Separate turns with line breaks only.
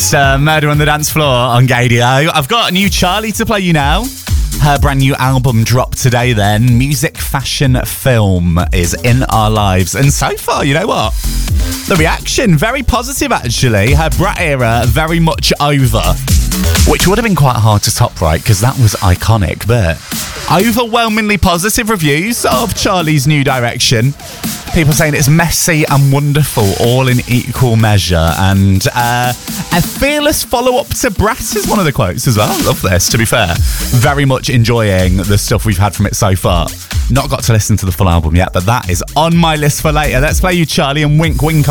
It's Murder on the Dance Floor on Gadio. I've got a new Charlie to play you now. Her brand new album dropped today then. Music, Fashion, Film is in our lives. And so far, you know what? The reaction, very positive actually. Her Brat era, very much over. Which would have been quite hard to top, right? Because that was iconic, but overwhelmingly positive reviews of Charlie's new direction. People saying it's messy and wonderful, all in equal measure. And a fearless follow-up to Brat is one of the quotes as well. I love this, to be fair. Very much enjoying the stuff we've had from it so far. Not got to listen to the full album yet, but that is on my list for later. Let's play you Charlie and Wink Wink